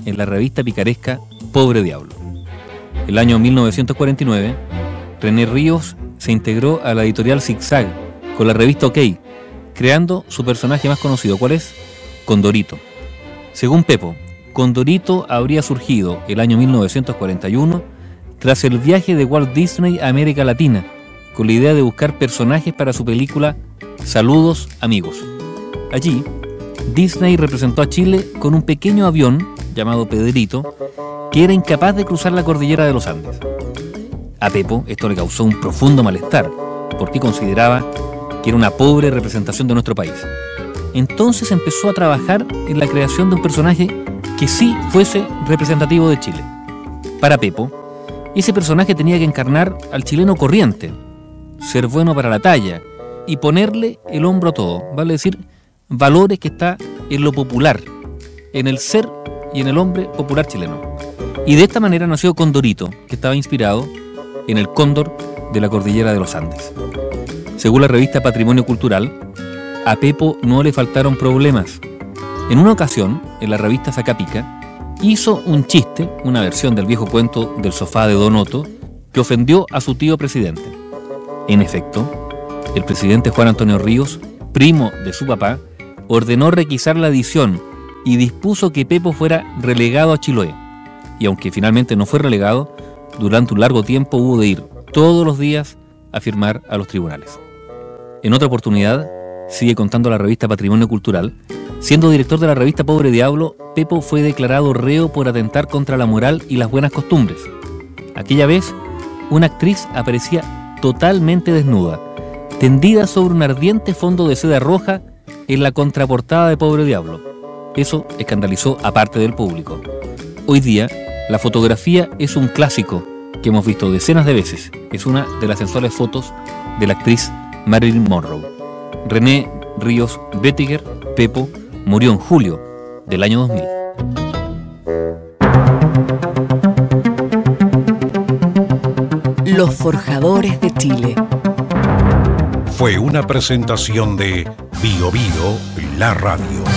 en la revista picaresca Pobre Diablo. El año 1949, René Ríos se integró a la editorial Zigzag con la revista OK, creando su personaje más conocido. ¿Cuál es? Condorito. Según Pepo, Condorito habría surgido el año 1941 tras el viaje de Walt Disney a América Latina, con la idea de buscar personajes para su película Saludos, amigos. Allí, Disney representó a Chile con un pequeño avión llamado Pedrito, que era incapaz de cruzar la cordillera de los Andes. A Pepo esto le causó un profundo malestar, porque consideraba que era una pobre representación de nuestro país. Entonces empezó a trabajar en la creación de un personaje que sí fuese representativo de Chile. Para Pepo, ese personaje tenía que encarnar al chileno corriente, ser bueno para la talla y ponerle el hombro a todo, vale decir, valores que está en lo popular, en el ser y en el hombre popular chileno. Y de esta manera nació Condorito, que estaba inspirado en el cóndor de la cordillera de los Andes. Según la revista Patrimonio Cultural, a Pepo no le faltaron problemas. En una ocasión, en la revista Zacapica, hizo un chiste, una versión del viejo cuento del sofá de Don Otto, que ofendió a su tío presidente. En efecto, el presidente Juan Antonio Ríos, primo de su papá, ordenó requisar la edición y dispuso que Pepo fuera relegado a Chiloé. Y aunque finalmente no fue relegado, durante un largo tiempo hubo de ir todos los días a firmar a los tribunales. En otra oportunidad, sigue contando la revista Patrimonio Cultural, siendo director de la revista Pobre Diablo, Pepo fue declarado reo por atentar contra la moral y las buenas costumbres. Aquella vez, una actriz aparecía totalmente desnuda, tendida sobre un ardiente fondo de seda roja en la contraportada de Pobre Diablo. Eso escandalizó a parte del público. Hoy día, la fotografía es un clásico que hemos visto decenas de veces. Es una de las sensuales fotos de la actriz Marilyn Monroe. René Ríos Bettiger, Pepo, murió en julio del año 2000. Los Forjadores de Chile. Fue una presentación de Bio Bio, la radio.